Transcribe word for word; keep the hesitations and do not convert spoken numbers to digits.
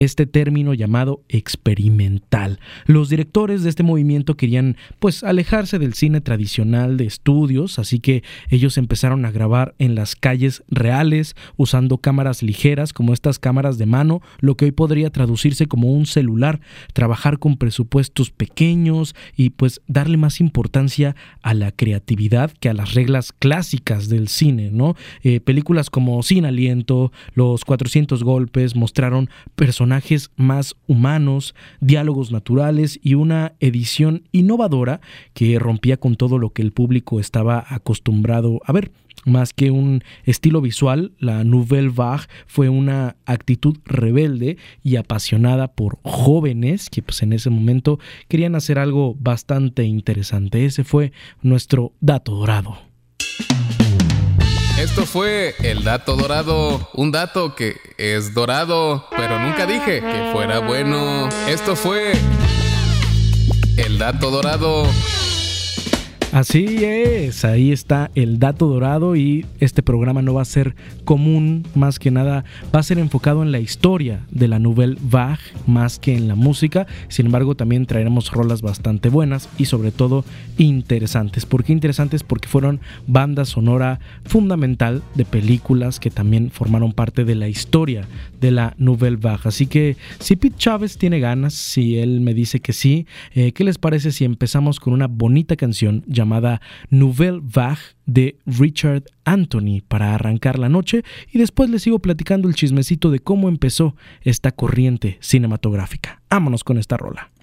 este término llamado experimental. Los directores de este movimiento querían pues alejarse del cine tradicional de estudios, así que ellos empezaron a grabar en las calles reales usando cámaras ligeras como estas cámaras de mano, lo que hoy podría traducirse como un celular, trabajar con presupuestos pequeños y pues darle más importancia a la creatividad que a las reglas clásicas del cine, ¿no? Eh, películas como Sin Aliento, Los cuatrocientos golpes mostraron personajes más humanos, diálogos naturales y una edición innovadora que rompía con todo lo que el público estaba acostumbrado a ver. Más que un estilo visual, la Nouvelle Vague fue una actitud rebelde y apasionada por jóvenes que pues en ese momento querían hacer algo bastante interesante. Ese fue nuestro dato dorado. Esto fue el dato dorado, un dato que es dorado, pero nunca dije que fuera bueno. Esto fue el dato dorado. Así es, ahí está el dato dorado y este programa no va a ser común, más que nada va a ser enfocado en la historia de la Nouvelle Vague más que en la música. Sin embargo, también traeremos rolas bastante buenas y sobre todo interesantes. ¿Por qué interesantes? Porque fueron banda sonora fundamental de películas que también formaron parte de la historia de la Nouvelle Vague. Así que si Pete Chávez tiene ganas, si él me dice que sí, eh, ¿qué les parece si empezamos con una bonita canción llamada Nouvelle Vague de Richard Anthony para arrancar la noche? Y después les sigo platicando el chismecito de cómo empezó esta corriente cinematográfica. Vámonos con esta rola.